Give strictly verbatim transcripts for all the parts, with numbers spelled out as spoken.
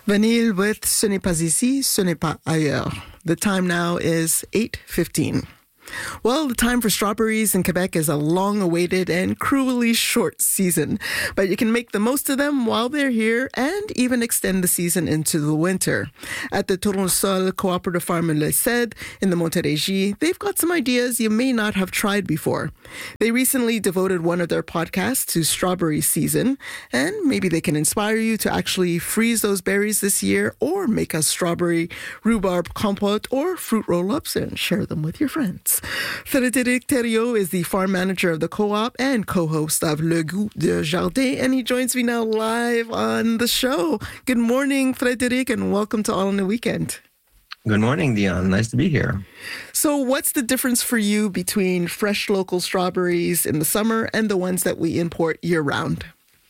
Vanille with Ce n'est pas ici, ce n'est pas ailleurs. The time now is eight fifteen. Well, the time for strawberries in Quebec is a long-awaited and cruelly short season, but you can make the most of them while they're here and even extend the season into the winter. At the Tournesol Cooperative Farm in Le Cèdre in the Montérégie, they've got some ideas you may not have tried before. They recently devoted one of their podcasts to strawberry season, and maybe they can inspire you to actually freeze those berries this year or make a strawberry rhubarb compote or fruit roll-ups and share them with your friends. Frédéric Thériault is the farm manager of the co-op and co-host of Le Goût de Jardin, and he joins me now live on the show. Good morning, Frédéric, and welcome to All in the Weekend. Good morning, Dion. Nice to be here. So what's the difference for you between fresh local strawberries in the summer and the ones that we import year-round?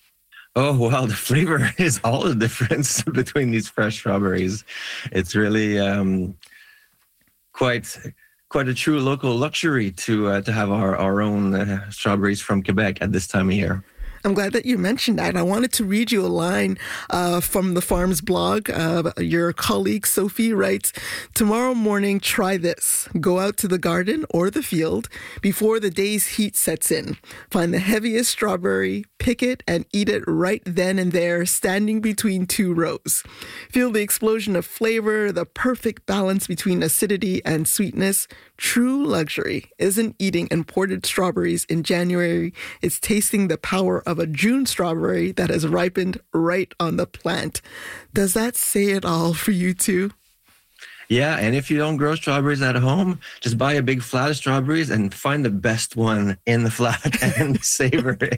Oh, well, the flavor is all the difference between these fresh strawberries. It's really um, quite... quite a true local luxury to uh, to have our, our own uh, strawberries from Quebec at this time of year. I'm glad that you mentioned that. I wanted to read you a line uh, from the farm's blog. Uh, your colleague Sophie writes, "Tomorrow morning, try this. Go out to the garden or the field before the day's heat sets in. Find the heaviest strawberry, pick it, and eat it right then and there, standing between two rows. Feel the explosion of flavor, the perfect balance between acidity and sweetness. True luxury isn't eating imported strawberries in January. It's tasting the power of a June strawberry that has ripened right on the plant." Does that say it all for you too? Yeah, and if you don't grow strawberries at home, just buy a big flat of strawberries and find the best one in the flat and savor it.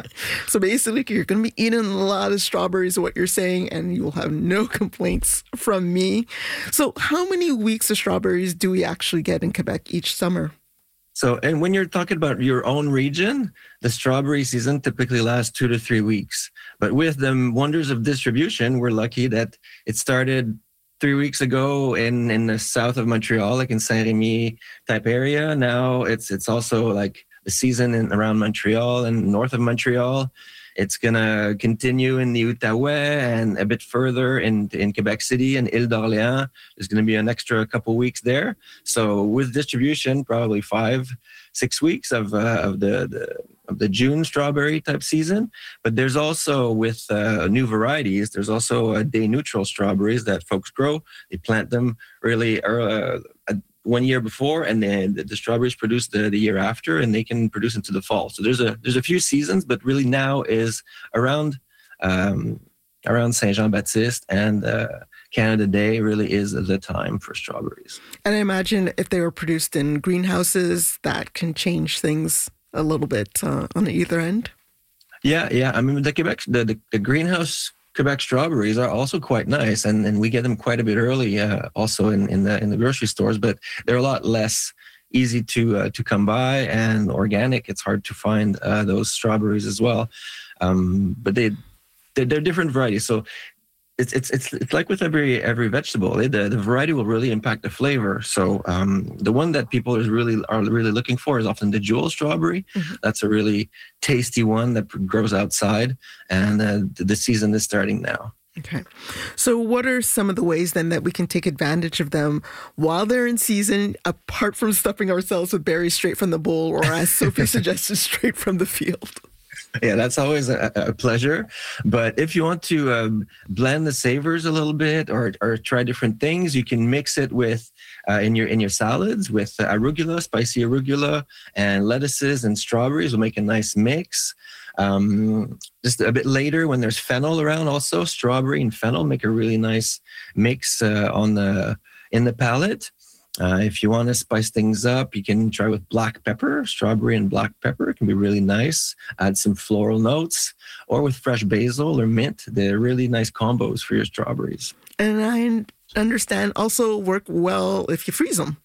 So basically, you're going to be eating a lot of strawberries, what you're saying, and you will have no complaints from me. So how many weeks of strawberries do we actually get in Quebec each summer? So, and when you're talking about your own region, the strawberry season typically lasts two to three weeks. But with the wonders of distribution, we're lucky that it started three weeks ago in, in the south of Montreal, like in Saint-Rémy type area. Now it's it's also like the season in around Montreal and north of Montreal. It's going to continue in the Outaouais and a bit further in, in Quebec City and Île d'Orléans. There's going to be an extra couple weeks there. So with distribution, probably five, six weeks of uh, of the, the of the June strawberry type season. But there's also with uh, new varieties, there's also uh, day neutral strawberries that folks grow. They plant them really uh, one year before, and then the, the strawberries produce the, the year after, and they can produce into the fall. So there's a there's a few seasons, but really now is around um, around Saint Jean Baptiste and uh, Canada Day really is the time for strawberries. And I imagine if they were produced in greenhouses, that can change things a little bit uh, on either end. Yeah, yeah. I mean, the Quebec, the, the, the greenhouse Quebec strawberries are also quite nice, and, and we get them quite a bit early, uh, also in, in the in the grocery stores. But they're a lot less easy to uh, to come by and organic. It's hard to find uh, those strawberries as well. Um, but they they're, they're different varieties. So it's it's it's it's like with every every vegetable. The the variety will really impact the flavor. So um, the one that people is really are really looking for is often the jewel strawberry. Mm-hmm. That's a really tasty one that grows outside, and uh, the season is starting now. Okay. So what are some of the ways then that we can take advantage of them while they're in season, apart from stuffing ourselves with berries straight from the bowl, or as Sophie suggested, straight from the field? Yeah, that's always a, a pleasure. But if you want to um, blend the savors a little bit, or or try different things, you can mix it with uh, in your in your salads with arugula, spicy arugula, and lettuces and strawberries will make a nice mix. Um, just a bit later, when there's fennel around, also strawberry and fennel make a really nice mix uh, on the in the palate. Uh, if you want to spice things up, you can try with black pepper, strawberry and black pepper. It can be really nice. Add some floral notes, or with fresh basil or mint. They're really nice combos for your strawberries. And I understand also work well if you freeze them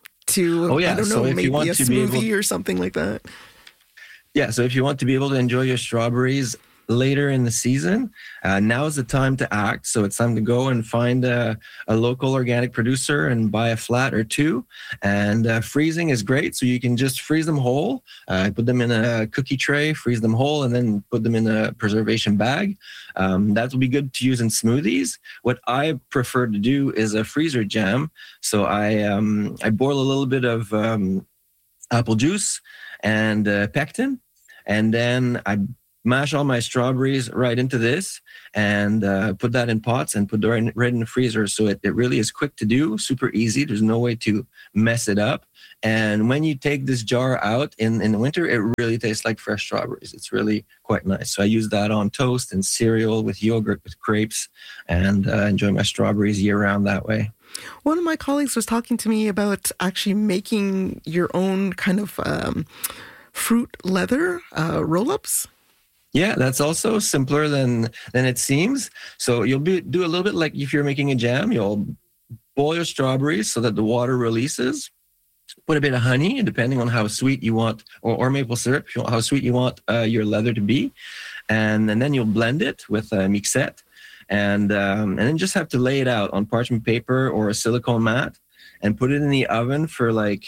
to, oh, yeah. I don't know, so if maybe you want a to be smoothie able, or something like that. Yeah, so if you want to be able to enjoy your strawberries later in the season, uh, now is the time to act. So it's time to go and find a, a local organic producer and buy a flat or two. And uh, freezing is great. So you can just freeze them whole, uh, put them in a cookie tray, freeze them whole, and then put them in a preservation bag. Um, that will be good to use in smoothies. What I prefer to do is a freezer jam. So I um, I boil a little bit of um, apple juice and uh, pectin, and then I mash all my strawberries right into this and uh, put that in pots and put it right in, right in the freezer. So it, it really is quick to do, super easy. There's no way to mess it up. And when you take this jar out in, in the winter, it really tastes like fresh strawberries. It's really quite nice. So I use that on toast and cereal with yogurt, with crepes, and uh, enjoy my strawberries year round that way. One of my colleagues was talking to me about actually making your own kind of um, fruit leather uh, roll-ups. Yeah, that's also simpler than than it seems. So you'll be do a little bit like if you're making a jam. You'll boil your strawberries so that the water releases. Put a bit of honey, depending on how sweet you want, or, or maple syrup, how sweet you want uh, your leather to be, and, and then you'll blend it with a mixette, and um, and then just have to lay it out on parchment paper or a silicone mat, and put it in the oven for like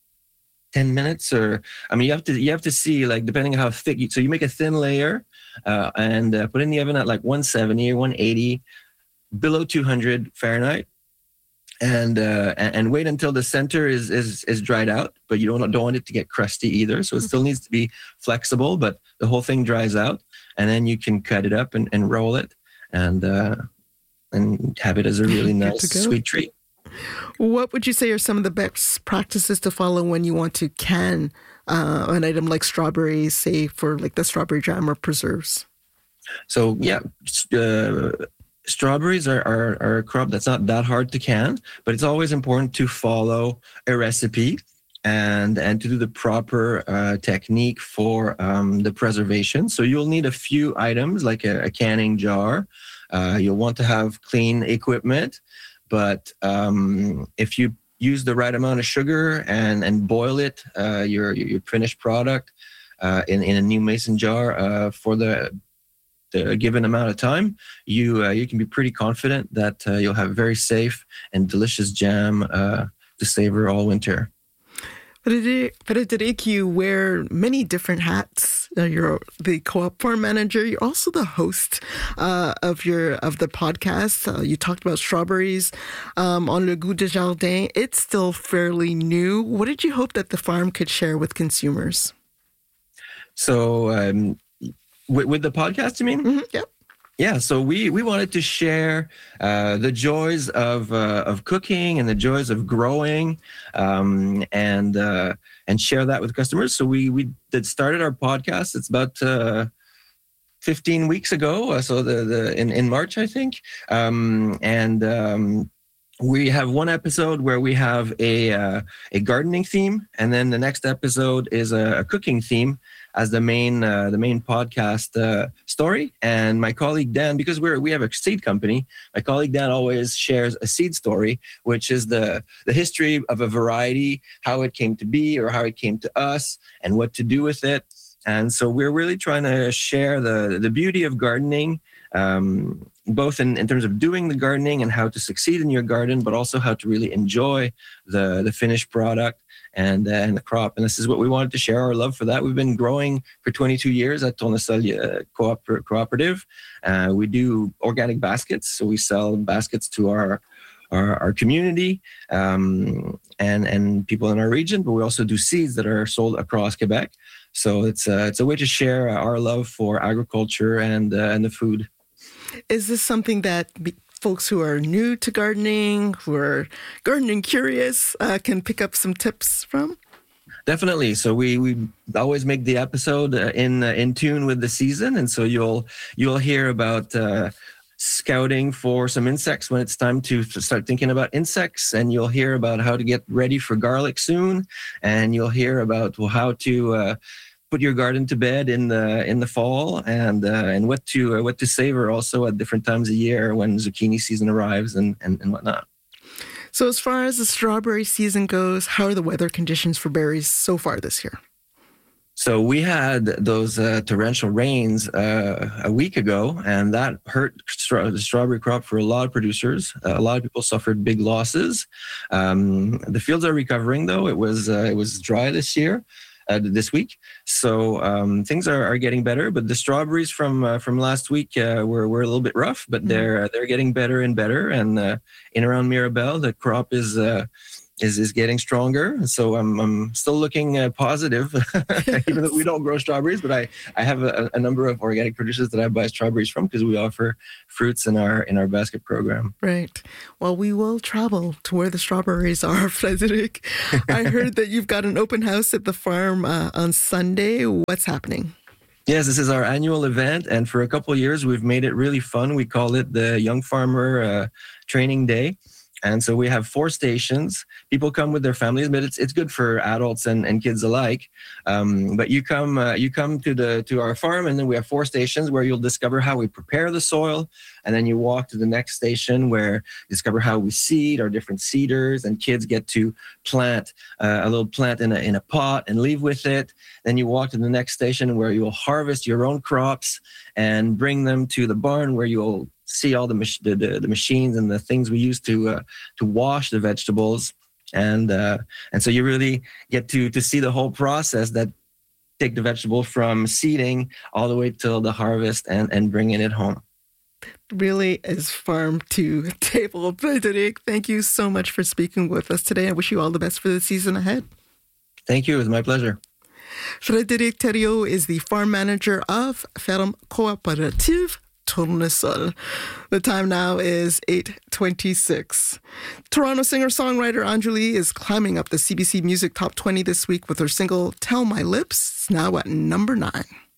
ten minutes, or I mean, you have to you have to see, like, depending on how thick. You, so you make a thin layer uh, and uh, put it in the oven at like one seventy or one eighty, below two hundred Fahrenheit, and uh, and wait until the center is is is dried out. But you don't don't want it to get crusty either. So it still needs to be flexible, but the whole thing dries out, and then you can cut it up and, and roll it, and uh, and have it as a really nice sweet treat. What would you say are some of the best practices to follow when you want to can uh, an item like strawberries, say for like the strawberry jam or preserves? So yeah, uh, strawberries are, are, are a crop that's not that hard to can, but it's always important to follow a recipe and and to do the proper uh, technique for um, the preservation. So you'll need a few items like a, a canning jar. Uh, you'll want to have clean equipment. But um, if you use the right amount of sugar and, and boil it, uh, your your finished product uh, in, in a new mason jar uh, for the, the given amount of time, you uh, you can be pretty confident that uh, you'll have a very safe and delicious jam uh, to savor all winter. Frédéric, you wear many different hats. Uh, you're the co-op farm manager. You're also the host uh, of your of the podcast. Uh, you talked about strawberries um, on Le Goût de Jardin. It's still fairly new. What did you hope that the farm could share with consumers? So, um, with, with the podcast, you mean? Mm-hmm, yep. Yeah, so we, we wanted to share uh, the joys of uh, of cooking and the joys of growing, um, and uh, and share that with customers. So we we did started our podcast. It's about uh, fifteen weeks ago. Uh, so the the in, in March, I think, um, and um, we have one episode where we have a uh, a gardening theme, and then the next episode is a, a cooking theme as the main uh, the main podcast uh, story. And my colleague Dan, because we're we have a seed company, my colleague Dan always shares a seed story, which is the the history of a variety, how it came to be or how it came to us, and what to do with it. And so we're really trying to share the the beauty of gardening, um, both in, in terms of doing the gardening and how to succeed in your garden, but also how to really enjoy the the finished product and uh, and the crop. And this is what we wanted to share, our love for that. We've been growing for twenty-two years at Tournesol uh, Co-op- Cooperative. Uh, we do organic baskets, so we sell baskets to our our, our community um, and and people in our region. But we also do seeds that are sold across Quebec. So it's uh, it's a way to share our love for agriculture and uh, and the food. Is this something that be- folks who are new to gardening, who are gardening curious, uh, can pick up some tips from? Definitely. So we we always make the episode uh, in uh, in tune with the season, and so you'll you'll hear about uh, scouting for some insects when it's time to start thinking about insects, and you'll hear about how to get ready for garlic soon, and you'll hear about well, how to uh, put your garden to bed in the in the fall, and uh, and what to uh, what to savor also at different times of year when zucchini season arrives and, and, and whatnot. So as far as the strawberry season goes, how are the weather conditions for berries so far this year? So we had those uh, torrential rains uh, a week ago, and that hurt stra- the strawberry crop for a lot of producers. Uh, a lot of people suffered big losses. Um, the fields are recovering, though. It was uh, it was dry this year, uh, this week, so um, things are, are getting better. But the strawberries from uh, from last week uh, were were a little bit rough, but they're they're getting better and better. And uh, in around Mirabel, the crop is. Uh, Is, is getting stronger. So I'm I'm still looking uh, positive, even though we don't grow strawberries, but I, I have a, a number of organic producers that I buy strawberries from because we offer fruits in our in our basket program. Right. Well, we will travel to where the strawberries are, Frédéric. I heard that you've got an open house at the farm uh, on Sunday. What's happening? Yes, this is our annual event, and for a couple of years, we've made it really fun. We call it the Young Farmer uh, Training Day. And so we have four stations. People come with their families, but it's it's good for adults and, and kids alike. Um, but you come uh, you come to the to our farm, and then we have four stations where you'll discover how we prepare the soil, and then you walk to the next station where you discover how we seed our different seeders, and kids get to plant uh, a little plant in a in a pot and leave with it. Then you walk to the next station where you'll harvest your own crops and bring them to the barn where you'll see all the, mach- the, the the machines and the things we use to uh, to wash the vegetables, and uh, and so you really get to to see the whole process that take the vegetable from seeding all the way till the harvest and and bringing it home. Really is farm to table. Frédéric, thank you so much for speaking with us today. I wish you all the best for the season ahead. Thank you. It was my pleasure. Frédéric Thériault is the farm manager of Ferme Coopérative Tournesol. The time now is eight twenty-six. Toronto singer-songwriter Anjali is climbing up the C B C Music Top twenty this week with her single Tell My Lips. It's now at number nine.